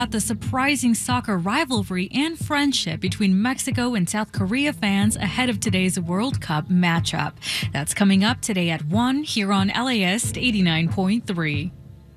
At the surprising soccer rivalry and friendship between Mexico and South Korea fans ahead of today's World Cup matchup. That's coming up today at 1 here on LAist 89.3.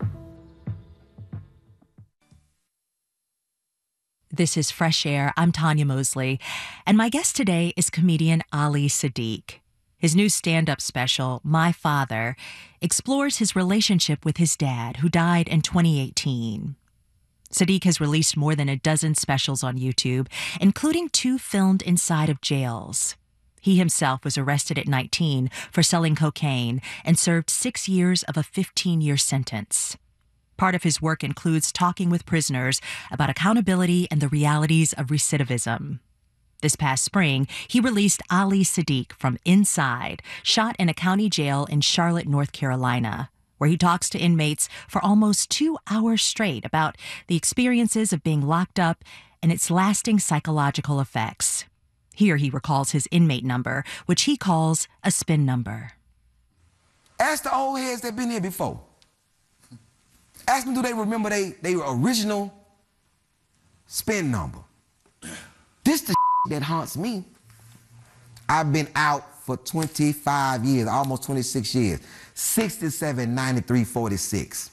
This is Fresh Air. I'm Tanya Mosley, and my guest today is comedian Ali Siddiq. His new stand-up special, My Father, explores his relationship with his dad, who died in 2018. Siddiq has released more than a dozen specials on YouTube, including 2 filmed inside of jails. He himself was arrested at 19 for selling cocaine and served 6 years of a 15-year sentence. Part of his work includes talking with prisoners about accountability and the realities of recidivism. This past spring, he released Ali Siddiq from Inside, shot in a county jail in Charlotte, North Carolina, where he talks to inmates for almost 2 hours straight about the experiences of being locked up and its lasting psychological effects. Here he recalls his inmate number, which he calls a spin number. Ask the old heads that been here before. Ask them, do they remember they original spin number? This the that haunts me. I've been out for 25 years, almost 26 years. 67, 93, 46.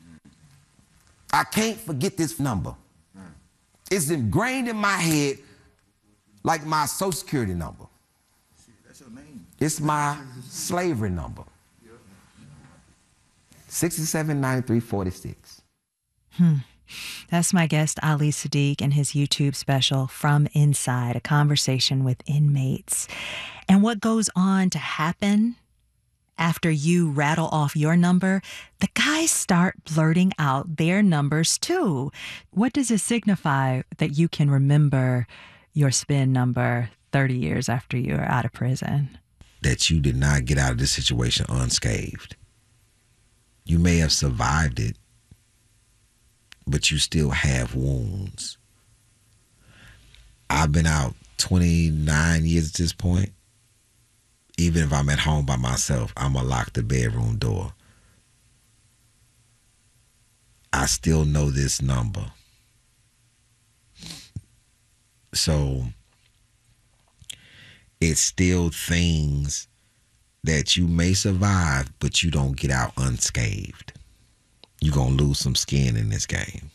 I can't forget this number. It's ingrained in my head like my Social Security number. That's your name. It's my slavery number. 67, 93, 46. That's my guest, Ali Siddiq, and his YouTube special, From Inside, a conversation with inmates. And what goes on to happen after you rattle off your number, the guys start blurting out their numbers too. What does it signify that you can remember your spin number 30 years after you're out of prison? That you did not get out of this situation unscathed. You may have survived it, but you still have wounds. I've been out 29 years at this point. Even if I'm at home by myself, I'm going to lock the bedroom door. I still know this number. So it's still things that you may survive, but you don't get out unscathed. You're going to lose some skin in this game.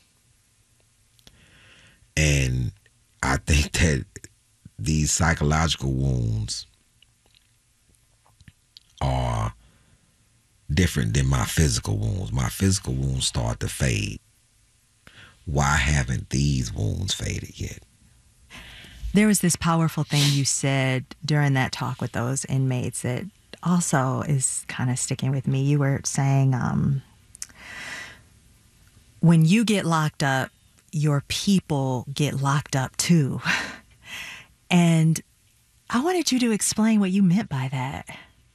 And I think that these psychological wounds are different than my physical wounds. My physical wounds start to fade. Why haven't these wounds faded yet? There was this powerful thing you said during that talk with those inmates that also is kind of sticking with me. You were saying, when you get locked up, your people get locked up too. And I wanted you to explain what you meant by that.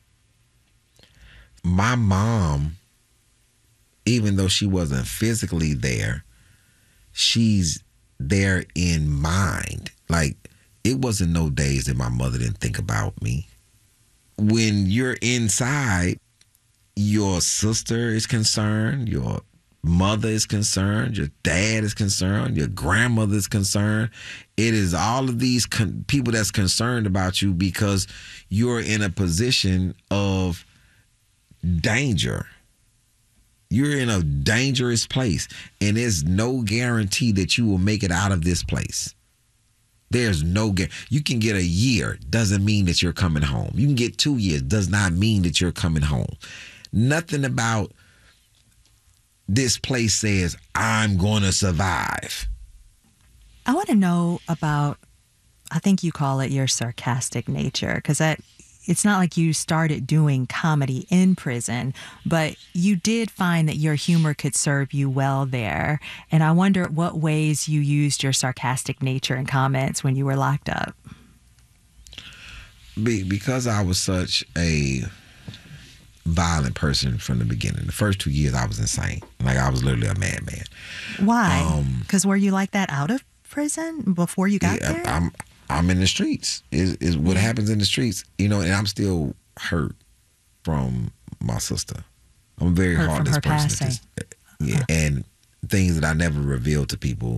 My mom, even though she wasn't physically there, she's there in mind. Like, it wasn't no days that my mother didn't think about me. When you're inside, your sister is concerned, your mother is concerned, your dad is concerned, your grandmother is concerned. It is all of these people that's concerned about you because you're in a position of danger. You're in a dangerous place, and there's no guarantee that you will make it out of this place. There's no guarantee. You can get a year, doesn't mean that you're coming home. You can get 2 years, does not mean that you're coming home. Nothing about this place says, I'm going to survive. I want to know about, I think you call it your sarcastic nature, because it's not like you started doing comedy in prison, but you did find that your humor could serve you well there. And I wonder what ways you used your sarcastic nature in comments when you were locked up. Because I was such a violent person from the beginning. The first 2 years I was insane. Like, I was literally a madman. Why? Because were you like that out of prison before you got there? I'm in the streets. Is what happens in the streets, and I'm still hurt from my sister. I'm a very heartless person. Passing. And things that I never revealed to people